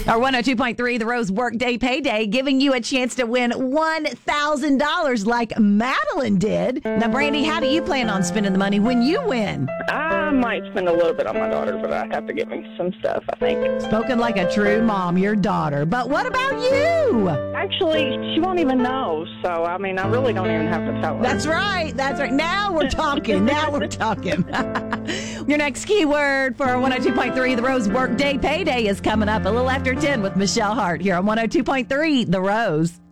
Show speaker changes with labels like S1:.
S1: Our 102.3, the Rose Workday Payday, giving you a chance to win $1,000 like Madeline did. Now, Brandy, how do you plan on spending the money when you win?
S2: I might spend a little bit on my daughter, but I have to get me some stuff, I think.
S1: Spoken like a true mom, your daughter. But what about you?
S2: Actually, she won't even know. So, I mean, I really don't even have to tell her.
S1: That's right. That's right. Now we're talking. Your next keyword for 102.3, the Rose Workday Payday is coming up a little after 10 with Michelle Hart here on 102.3, The Rose.